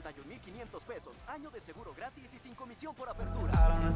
31,500 pesos, año de seguro gratis y sin comisión por apertura.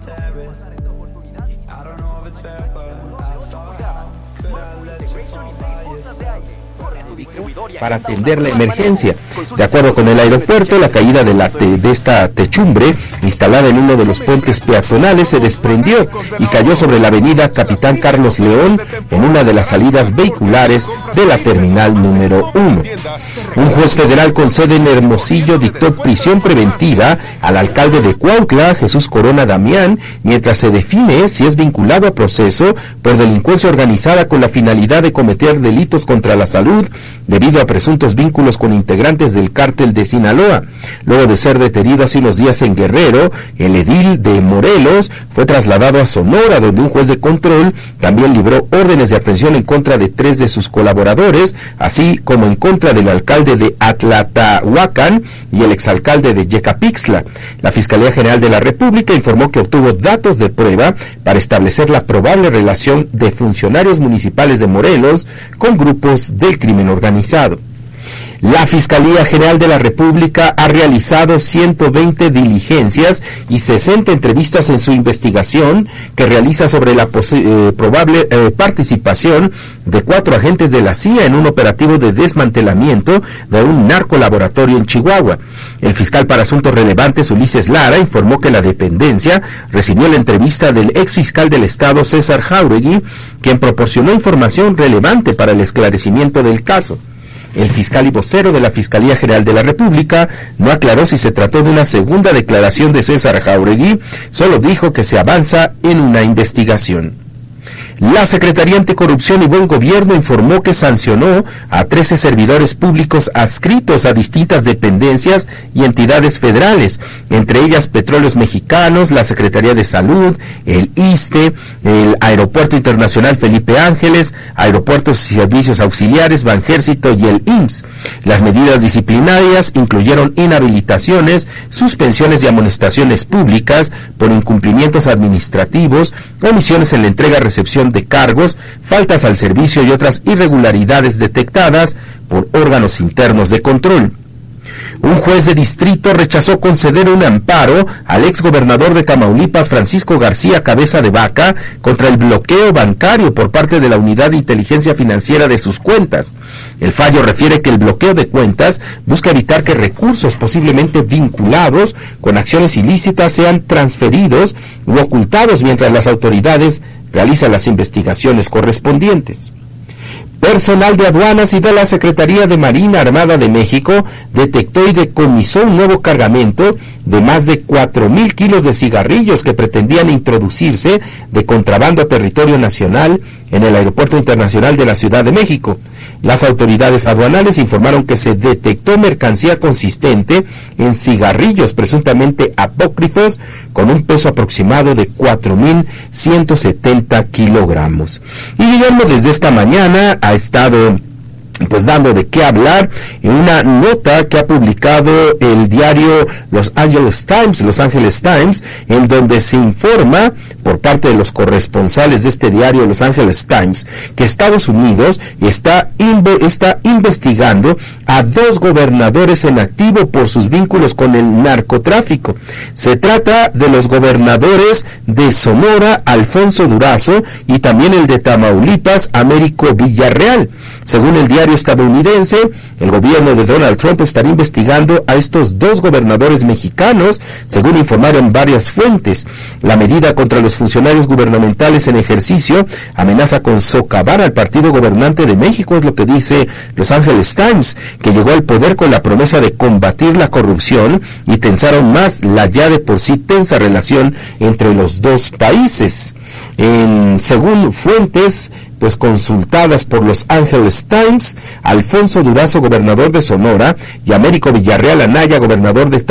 Para atender la emergencia. De acuerdo con el aeropuerto, la caída de esta techumbre instalada en uno de los puentes peatonales se desprendió y cayó sobre la avenida Capitán Carlos León en una de las salidas vehiculares de la terminal número 1. Un juez federal con sede en Hermosillo dictó prisión preventiva al alcalde de Cuautla, Jesús Corona Damián, mientras se define si es vinculado a proceso por delincuencia organizada con la finalidad de cometer delitos contra la salud debido a presuntos vínculos con integrantes del cártel de Sinaloa. Luego de ser detenido hace unos días en Guerrero, el edil de Morelos fue trasladado a Sonora, donde un juez de control también libró órdenes de aprehensión en contra de 3 de sus colaboradores, así como en contra del alcalde de Atlatahuacán y el exalcalde de Yecapixtla. La Fiscalía General de la República informó que obtuvo datos de prueba para establecer la probable relación de funcionarios municipales de Morelos con grupos del crimen organizado. La Fiscalía General de la República ha realizado 120 diligencias y 60 entrevistas en su investigación que realiza sobre la probable participación de 4 agentes de la CIA en un operativo de desmantelamiento de un narcolaboratorio en Chihuahua. El fiscal para asuntos relevantes, Ulises Lara, informó que la dependencia recibió la entrevista del exfiscal del Estado, César Jáuregui, quien proporcionó información relevante para el esclarecimiento del caso. El fiscal y vocero de la Fiscalía General de la República no aclaró si se trató de una segunda declaración de César Jáuregui, solo dijo que se avanza en una investigación. La Secretaría Anticorrupción y Buen Gobierno informó que sancionó a 13 servidores públicos adscritos a distintas dependencias y entidades federales, entre ellas Petróleos Mexicanos, la Secretaría de Salud, el ISSSTE, el Aeropuerto Internacional Felipe Ángeles, Aeropuertos y Servicios Auxiliares, Banjército y el IMSS. Las medidas disciplinarias incluyeron inhabilitaciones, suspensiones y amonestaciones públicas por incumplimientos administrativos, omisiones en la entrega-recepción de cargos, faltas al servicio y otras irregularidades detectadas por órganos internos de control. Un juez de distrito rechazó conceder un amparo al exgobernador de Tamaulipas, Francisco García Cabeza de Vaca, contra el bloqueo bancario por parte de la Unidad de Inteligencia Financiera de sus cuentas. El fallo refiere que el bloqueo de cuentas busca evitar que recursos posiblemente vinculados con acciones ilícitas sean transferidos u ocultados mientras las autoridades realizan las investigaciones correspondientes. Personal de aduanas y de la Secretaría de Marina Armada de México detectó y decomisó un nuevo cargamento de más de 4,000 kilos de cigarrillos que pretendían introducirse de contrabando a territorio nacional en el Aeropuerto Internacional de la Ciudad de México. Las autoridades aduanales informaron que se detectó mercancía consistente en cigarrillos presuntamente apócrifos con un peso aproximado de 4,170 kilogramos. Y Guillermo desde esta mañana ha estado dando de qué hablar en una nota que ha publicado el diario Los Angeles Times, en donde se informa por parte de los corresponsales de este diario Los Angeles Times que Estados Unidos está investigando a 2 gobernadores en activo por sus vínculos con el narcotráfico. Se trata de los gobernadores de Sonora, Alfonso Durazo, y también el de Tamaulipas, Américo Villarreal. Según el diario estadounidense, el gobierno de Donald Trump estará investigando a estos 2 gobernadores mexicanos, según informaron varias fuentes. La medida contra los funcionarios gubernamentales en ejercicio amenaza con socavar al partido gobernante de México, es lo que dice Los Angeles Times, que llegó al poder con la promesa de combatir la corrupción y tensaron más la ya de por sí tensa relación entre los 2 países. Según fuentes consultadas por Los Angeles Times, Alfonso Durazo, gobernador de Sonora, y Américo Villarreal Anaya, gobernador de